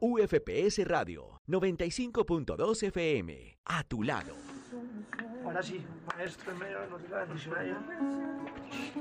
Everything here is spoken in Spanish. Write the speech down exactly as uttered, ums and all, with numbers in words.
U F P S Radio noventa y cinco punto dos F M. A tu lado. Ahora sí, maestro, en medio de la música del diccionario.